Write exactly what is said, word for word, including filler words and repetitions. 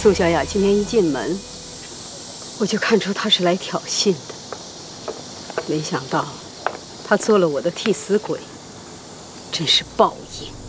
宋小雅今天一进门，我就看出她是来挑衅的。没想到，她做了我的替死鬼，真是报应。